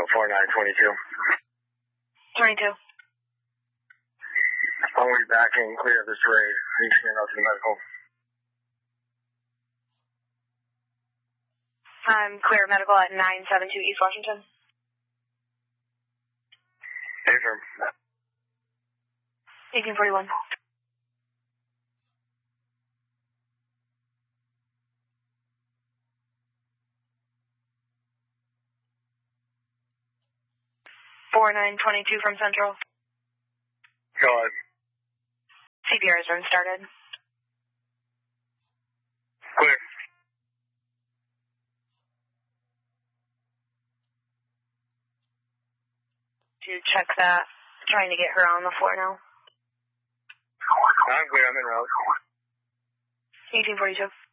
4922. 22. I want you back and clear this raid. You can stand out to the medical. I'm clear medical at 972 East Washington. Affirm. 1841. Four 922 from Central. Go ahead. CPR has been started. Clear. To check that. Trying to get her on the floor now. I'm clear. I'm in route. 1842.